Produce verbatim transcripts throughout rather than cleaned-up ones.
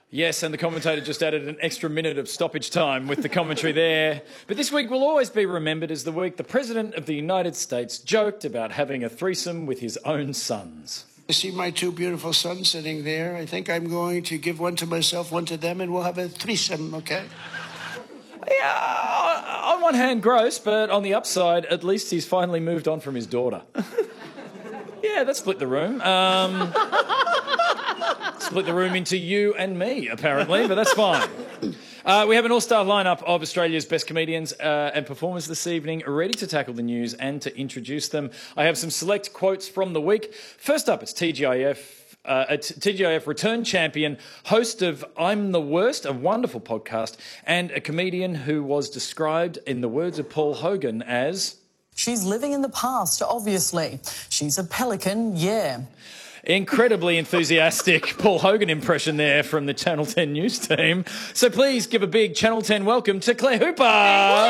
Yes, and the commentator just added an extra minute of stoppage time with the commentary there. But this week will always be remembered as the week the President of the United States joked about having a threesome with his own sons. I see my two beautiful sons sitting there. I think I'm going to give one to myself, one to them, and we'll have a threesome, okay? Yeah, on one hand, gross, but on the upside, at least he's finally moved on from his daughter. Yeah, that split the room. Um, split the room into you and me, apparently, but that's fine. Uh, we have an all-star lineup of Australia's best comedians uh, and performers this evening, ready to tackle the news and to introduce them. I have some select quotes from the week. First up, it's T G I F. Uh, a T G I F return champion, host of I'm the Worst, a wonderful podcast, and a comedian who was described, in the words of Paul Hogan, as... She's living in the past, obviously. She's a pelican, yeah. Incredibly enthusiastic Paul Hogan impression there from the Channel ten news team. So please give a big Channel ten welcome to Claire Hooper.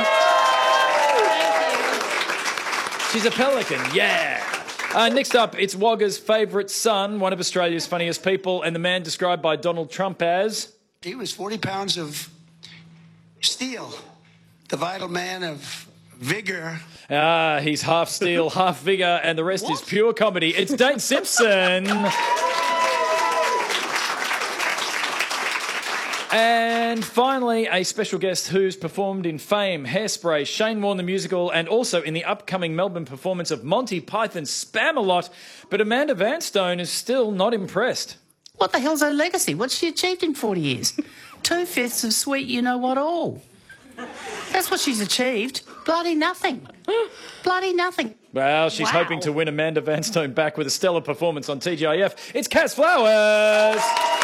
She's a pelican, yeah. Uh, next up, it's Wagga's favourite son, one of Australia's funniest people, and the man described by Donald Trump as... He was forty pounds of steel, the vital man of vigour. Ah, he's half steel, half vigour, and the rest what? is pure comedy. It's Dane Simpson. And finally, a special guest who's performed in Fame, Hairspray, Shane Warne the Musical, and also in the upcoming Melbourne performance of Monty Python's Spamalot. But Amanda Vanstone is still not impressed. What the hell's her legacy? What's she achieved in forty years? Two-fifths of sweet you-know-what-all. That's what she's achieved. Bloody nothing. Bloody nothing. Well, she's wow. hoping to win Amanda Vanstone back with a stellar performance on T G I F. It's Kaz Flowers.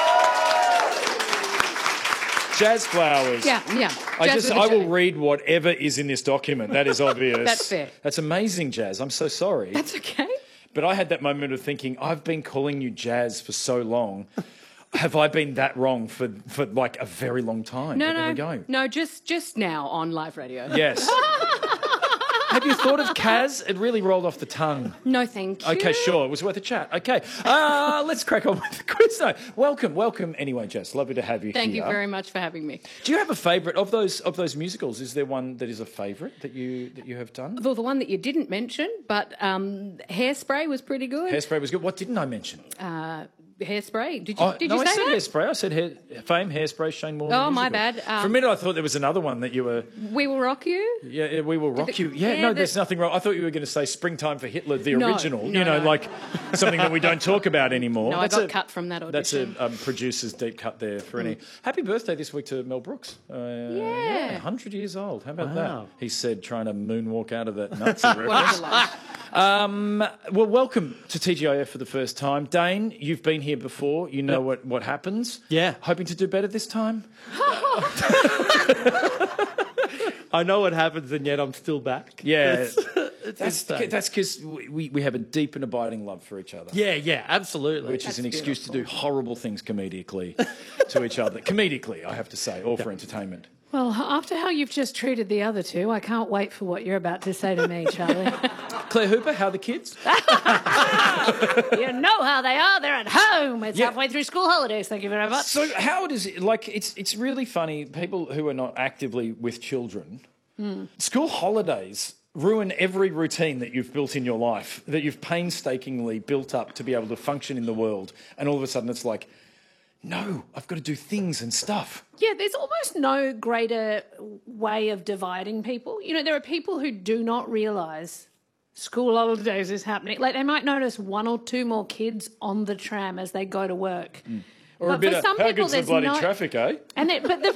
Jazz Flowers. Yeah, yeah. I Jazz just, with I a will J. read whatever is in this document. That is obvious. That's fair. That's amazing, Jazz. I'm so sorry. That's okay. But I had that moment of thinking, I've been calling you Jazz for so long. Have I been that wrong for, for like a very long time? No, but no, there we go. no, just just now on live radio. Yes. Have you thought of Kaz? It really rolled off the tongue. No, thank you. Okay, sure. It was worth a chat. Okay. Uh, let's crack on with the quiz. No, welcome, welcome anyway, Jess. Lovely to have you Thank here. you very much for having me. Do you have a favourite of those of those musicals? Is there one that is a favourite that you that you have done? Well, the one that you didn't mention, but um, Hairspray was pretty good. Hairspray was good. What didn't I mention? Uh, Hairspray. Did you, Oh, did no, you I say said that? Hairspray. I said hair, Fame, Hairspray, Shane Warne. Oh, the my Musical. bad. Um, For a minute, I thought there was another one that you were. We Will Rock You? Yeah, yeah, We Will Rock the- You. Yeah, yeah, no, the- there's nothing wrong. I thought you were going to say Springtime for Hitler, the No, original. no, you know, no. like something that we don't talk about anymore. No, that's I got a, cut from that That's audition. a um, producer's deep cut there for any. Happy birthday this week to Mel Brooks. Uh, yeah. one hundred years old. How about Wow. that? He said, trying to moonwalk out of that Nazi What a reference. delight. Um, well, welcome to T G I F for the first time. Dane, you've been here before. You know Yep. what, what happens. Yeah. Hoping to do better this time? I know what happens, and yet I'm still back. Yeah. It's, it's That's insane. that's because we, we have a deep and abiding love for each other. yeah, yeah, absolutely. Which is That's an excuse to do horrible things comedically to each other. Comedically, I have to say, or for entertainment. Well, after how you've just treated the other two, I can't wait for what you're about to say to me, Charlie. Claire Hooper, how are the kids? You know how they are. They're at home. It's Yeah. halfway through school holidays. Thank you very much. So how does it, like, it's it's really funny, people who are not actively with children, school holidays ruin every routine that you've built in your life, that you've painstakingly built up to be able to function in the world, and all of a sudden it's like, no, I've got to do things and stuff. Yeah, there's almost no greater way of dividing people. You know, there are people who do not realise school holidays is happening. Like, they might notice one or two more kids on the tram as they go to work. Or But a bit for of, some how people, good's the there's bloody no- traffic, eh? And it, but the